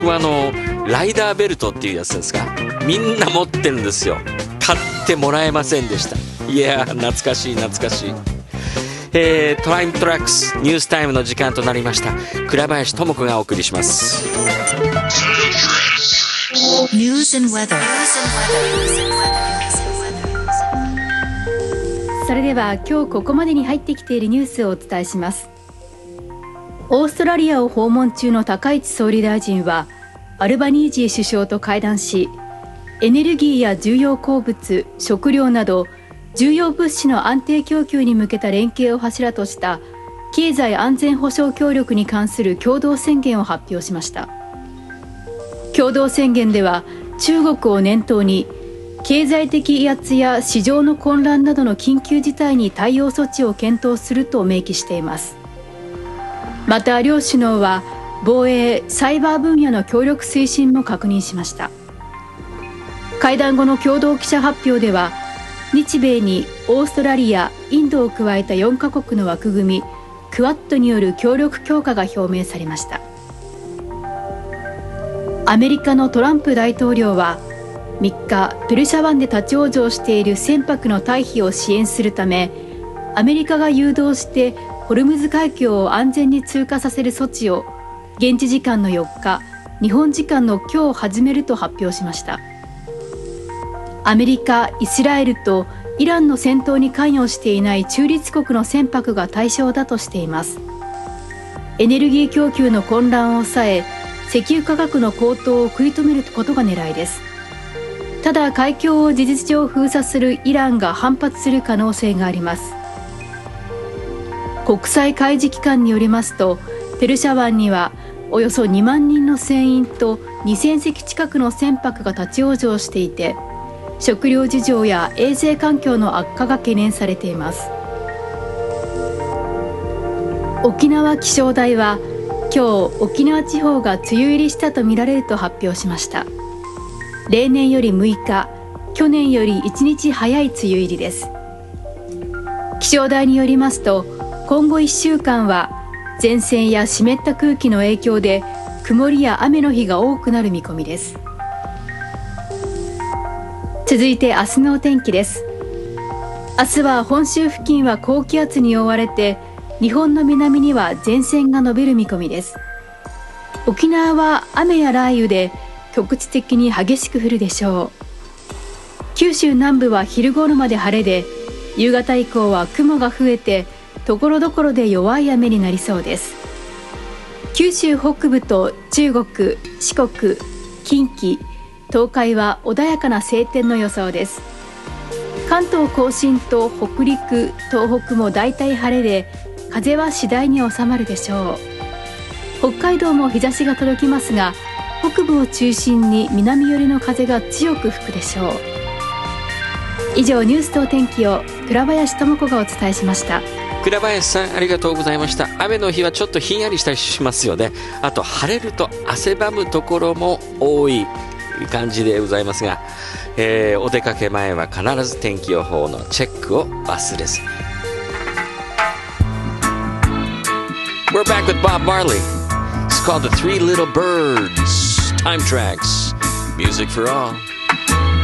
はライダーベルトっていうやつですか、みんな持ってるんですよ。買ってもらえませんでした。いや懐かしい懐かしい。トライムトラックスニュースタイムの時間となりました。倉林智子がお送りします。 News and weather。 それでは今日ここまでに入ってきているニュースをお伝えします。オーストラリアを訪問中の高市総理大臣はアルバニージー首相と会談し、エネルギーや重要鉱物、食料など重要物資の安定供給に向けた連携を柱とした経済安全保障協力に関する共同宣言を発表しました。共同宣言では中国を念頭に経済的威圧や市場の混乱などの緊急事態に対応措置を検討すると明記しています。また両首脳は防衛・サイバー分野の協力推進も確認しました。会談後の共同記者発表では、日米にオーストラリア、インドを加えた4カ国の枠組みクアッドによる協力強化が表明されました。アメリカのトランプ大統領は3日、ペルシャ湾で立ち往生している船舶の退避を支援するため、アメリカが誘導してホルムズ海峡を安全に通過させる措置を現地時間の4日、日本時間の今日始めると発表しました。アメリカ、イスラエルとイランの戦闘に関与していない中立国の船舶が対象だとしています。エネルギー供給の混乱を抑え、石油価格の高騰を食い止めることが狙いです。ただ海峡を事実上封鎖するイランが反発する可能性があります。国際海事機関によりますと、ペルシャ湾にはおよそ2万人の船員と2000隻近くの船舶が立ち往生していて、食料事情や衛生環境の悪化が懸念されています。沖縄気象台は今日、沖縄地方が梅雨入りしたとみられると発表しました。例年より6日、去年より1日早い梅雨入りです。気象台によりますと、今後1週間は前線や湿った空気の影響で曇りや雨の日が多くなる見込みです。続いて明日のお天気です。明日は本州付近は高気圧に覆われて、日本の南には前線が延びる見込みです。沖縄は雨や雷雨で局地的に激しく降るでしょう。九州南部は昼頃まで晴れで、夕方以降は雲が増えて所々で弱い雨になりそうです。九州北部と中国、四国、近畿、東海は穏やかな晴天の予想です。関東甲信と北陸、東北もだいたい晴れで、風は次第に収まるでしょう。北海道も日差しが届きますが、北部を中心に南寄りの風が強く吹くでしょう。以上、ニュースとお天気を倉林智子がお伝えしました。 倉林さん、ありがとうございました。雨の日はちょっとひんやりしたりしますよね。あと晴れると汗ばむところも多い感じでございますが、お出かけ前は必ず天気予報のチェックを忘れず。We're back with Bob Marley. It's called The Three Little Birds. Time Tracks. Music for all.